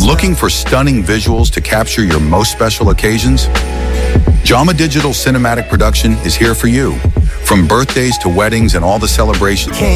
Looking for stunning visuals to capture your most special occasions? Jama Digital Cinematic Production is here for you. From birthdays to weddings and all the celebrations.